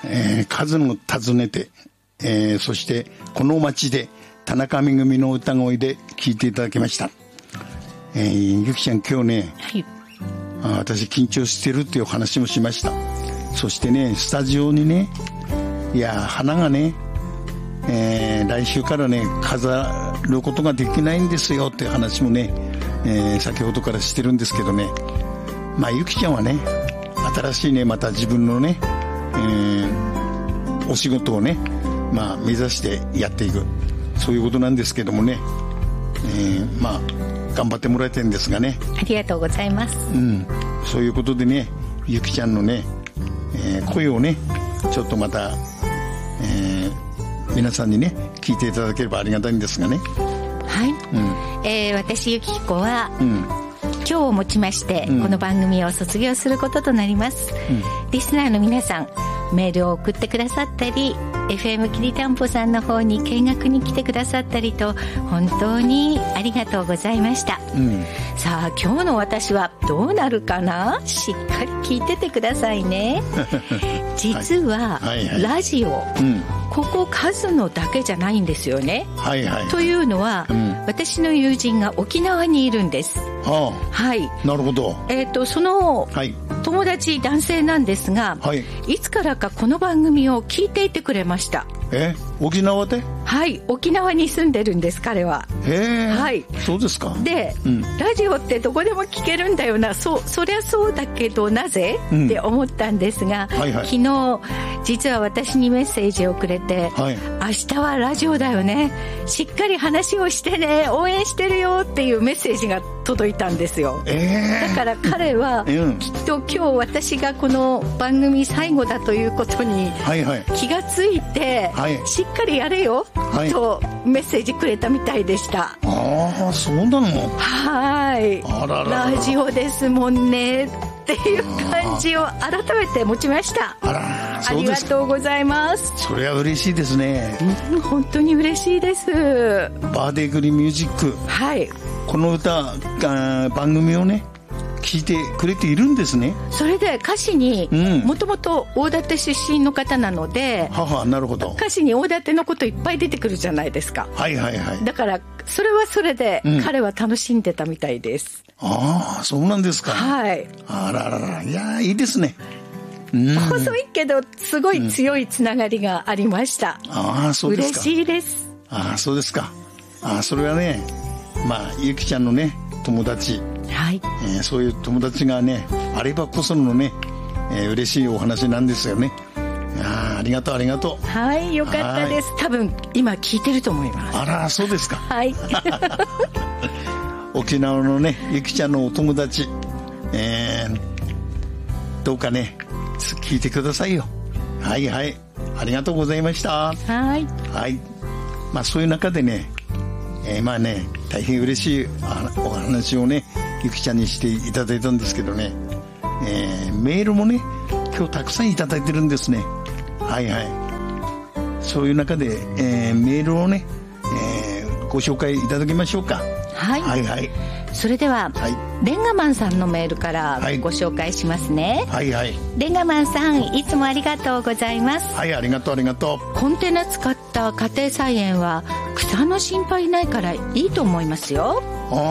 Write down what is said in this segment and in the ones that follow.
数の尋ねて、そしてこの街で田中めぐみの歌声で聴いていただきました。ゆきちゃん今日ね、 はい、 私緊張してるっていう話もしました。そしてね、スタジオにね、いや花がね、来週からね飾ることができないんですよっていう話もね、先ほどからしてるんですけどね、まあゆきちゃんはね、新しいねまた自分のね、お仕事をね、まあ目指してやっていく、そういうことなんですけどもね、まあ頑張ってもらいたいんですがね。 ありがとうございます。 そういうことでね、ゆきちゃんのね、声をねちょっとまた、皆さんにね聞いていただければありがたいんですがね。 はい、私ゆきひこは、今日をもちましてこの番組を卒業することとなります。リスナーの皆さん、メールを送ってくださったり FM きりたんぽさんの方に見学に来てくださったりと本当にありがとうございました。さあ今日の私はどうなるかな、しっかり聞いててくださいね。実は、ラジオ、ここ数のだけじゃないんですよね。というのは、私の友人が沖縄にいるんです。はい、なるほど。その、友達男性なんですが、いつからかこの番組を聞いていてくれました。沖縄で？はい、沖縄に住んでるんです彼は。はい、そうですか。で、ラジオってどこでも聞けるんだよな、そりゃそうだけどなぜ、って思ったんですが、昨日実は私にメッセージをくれて、明日はラジオだよね、しっかり話をしてね、応援してるよっていうメッセージが届いたんですよ。だから彼は、きっと今日私がこの番組最後だということに気がついて、しっかりやれよ、とメッセージくれたみたいでした。そうなの？はい、ラジオですもんねっていう感じを改めて持ちました。ありがとうございます。それは嬉しいですね。本当に嬉しいです。バーデーグリミュージック、この歌番組をね聞いてくれているんですね。それで歌詞にもともと大館出身の方なので、なるほど、歌詞に大館のこといっぱい出てくるじゃないですか。だからそれはそれで彼は楽しんでたみたいです。そうなんですか。あららら、いやいいですね。細いけどすごい強いつながりがありました。そうですか。嬉しいです。そうですか。それはね、まあゆきちゃんのね友達、そういう友達がねあればこそのね、嬉しいお話なんですよね。ありがとうありがとう。はい、よかったです。多分今聞いてると思います。あら、そうですか。はい沖縄のねゆきちゃんのお友達、どうかね聞いてくださいよ。ありがとうございました。まあそういう中でね、まあね大変嬉しいお話をねゆきちゃんにしていただいたんですけどね、メールもね今日たくさんいただいてるんですね。そういう中で、メールをね、ご紹介いただきましょうか。それでは、レンガマンさんのメールからご紹介しますね。レンガマンさん、いつもありがとうございます。ありがとうありがとう。コンテナ使った家庭菜園は草の心配ないからいいと思いますよ。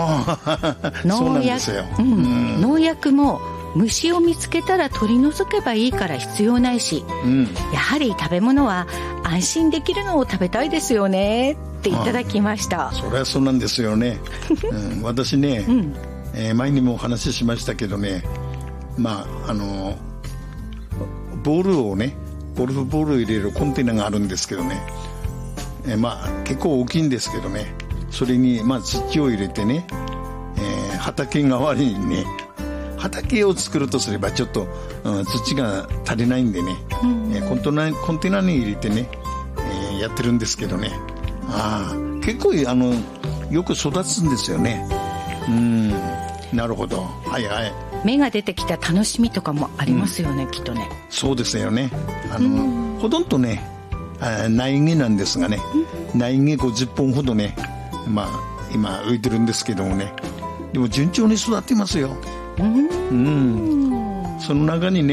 農薬も虫を見つけたら取り除けばいいから必要ないし、やはり食べ物は安心できるのを食べたいですよねっていただきました。それはそうなんですよね。私ね、前にもお話ししましたけどね、まあボールをねゴルフボールを入れるコンテナがあるんですけどね、まあ結構大きいんですけどね、それにまあ土を入れてね、畑代わりにね畑を作るとすればちょっと、土が足りないんでね、コンテナに入れてね、やってるんですけどね、結構よく育つんですよね。なるほど。芽が出てきた楽しみとかもありますよね、きっとね。そうですよね。ほとんどね苗木なんですがね、苗木50本ほどね、まあ今浮いてるんですけどもね、でも順調に育ってますよ。その中にね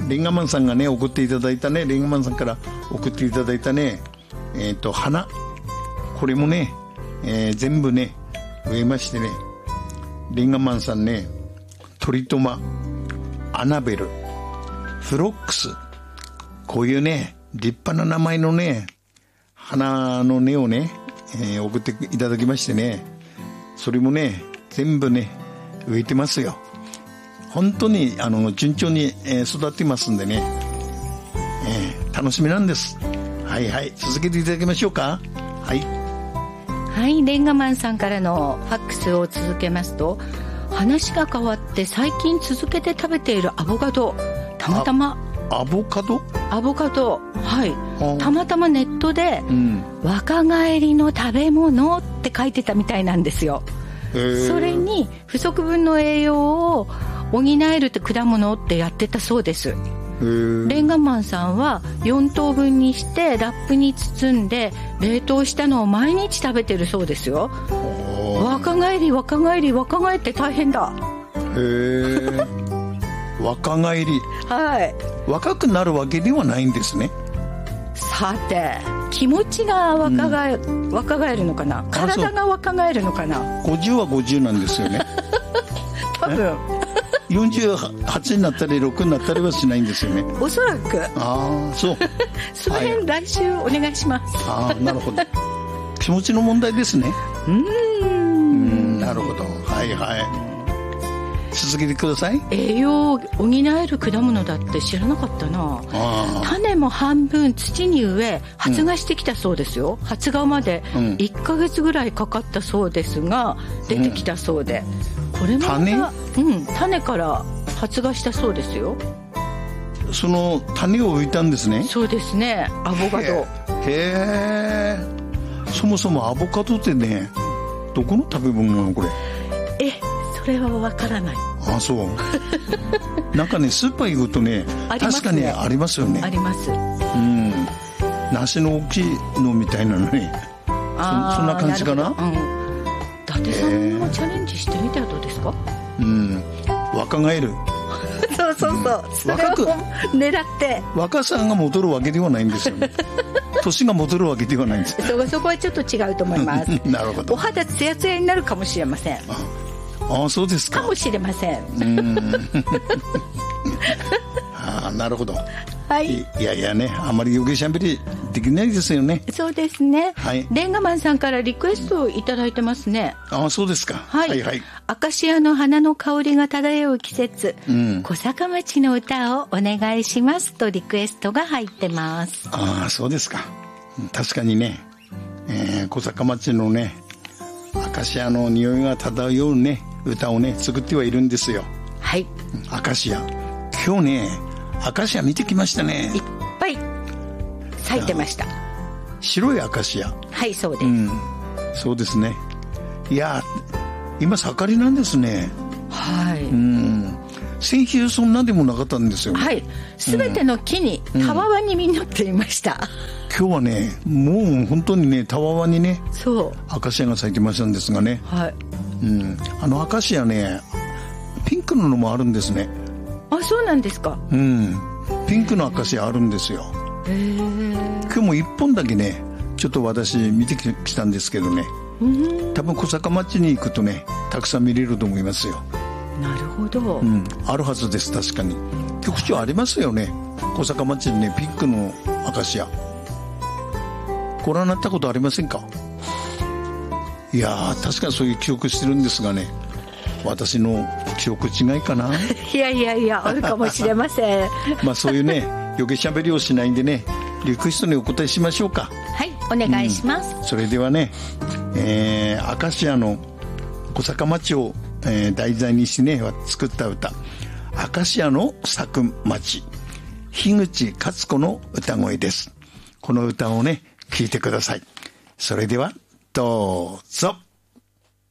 レンガマンさんがね送っていただいたね、レンガマンさんから送っていただいたね、花、これもね、全部ね植えましてね、レンガマンさんね、トリトマ、アナベル、フロックス、こういうね立派な名前のね花の根をね、送っていただきましてね、それもね全部ね植えてますよ。本当に順調に、育ってますんでね、楽しみなんです。はいはい、続けていただきましょうか。はいはい、レンガマンさんからのファックスを続けますと、話が変わって最近続けて食べているアボカド、たまたまアボカド、 はい、たまたまネットで、若返りの食べ物って書いてたみたいなんですよ。それに不足分の栄養を補えるって果物ってやってたそうです。レンガマンさんは4等分にしてラップに包んで冷凍したのを毎日食べてるそうですよ。若返って大変だ。 若返り、 はい、 若くなるわけではないんですね。 さて気持ちが若返るのかな、体が若返るのかな。 50は50なんですよね多分 48になったり6になったりはしないんですよね、 おそらく。 そうその辺、来週お願いします。 なるほど気持ちの問題ですね。なるほど、はいはい、続けてください。栄養を補える果物だって知らなかったな。種も半分土に植え発芽してきたそうですよ。発芽まで1ヶ月ぐらいかかったそうですが、出てきたそうで、これも種から発芽したそうですよ。 その種を植えたんですね。 そうですね、アボカド。 へえ。そもそもアボカドってね、どこの食べ物なのこれ。 それはわからない。 そうなんかねスーパー行くとね確かにありますよね。 あります。 梨の大きいのみたいなのね、そんな感じかな。 伊達さんもチャレンジしてみてはどうですか。 若返るそうそれを狙って若さが戻るわけではないんですよね年が戻るわけではないんですそこはちょっと違うと思いますなるほど。 お肌ツヤツヤになるかもしれません。 そうですか。 かもしれません。 なるほど。 はい。 いやね、あまり余計しゃべりできないですよね。 そうですね。 はい。 レンガマンさんからリクエストをいただいてますね。 そうですか。はいはい。 アカシアの花の香りが漂う季節、小坂町の歌をお願いしますとリクエストが入ってます。 そうですか。確かにね、小坂町のね、アカシアの匂いが漂うね歌をね作ってはいるんですよ。 はい。 アカシア、今日ねアカシア見てきましたね。 いっぱい咲いてました。 白いアカシア。 はい、そうです。 そうですね。いや今盛りなんですね。 はい。 先週そんなでもなかったんですよね。 はい。すべての木にたわわに実っていました。 今日はねもう本当にねたわわにねアカシアが咲いてましたんですがね。 はい。 アカシアねピンクのもあるんですね。 そうなんですか。 ピンクのアカシアあるんですよ。今日も1本だけねちょっと私見てきたんですけどね、多分小坂町に行くとねたくさん見れると思いますよ。 なるほど。 あるはずです。確かに局長ありますよね、小坂町にねピンクのアカシア。ご覧になったことありませんか。いや確かにそういう記憶してるんですがね、私の記憶違いかな。 いやあるかもしれませんそういうね余計しゃべりをしないんでねリクエストにお答えしましょうか。 はい、お願いします。 それではね、アカシアの小坂町を、題材にしてね作った歌、アカシアの咲く町、樋口勝子の歌声です。この歌をね聴いてください。それではどうぞ。